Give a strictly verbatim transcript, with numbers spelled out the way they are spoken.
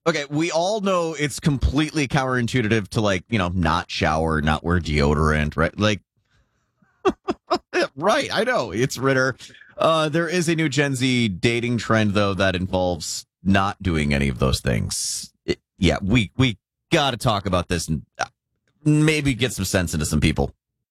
Okay, we all know it's completely counterintuitive to, like, you know, not shower, not wear deodorant, right? Like, right, I know, it's Ritter. Uh, there is a new Gen Z dating trend, though, that involves not doing any of those things. It, yeah, we, we got to talk about this and maybe get some sense into some people.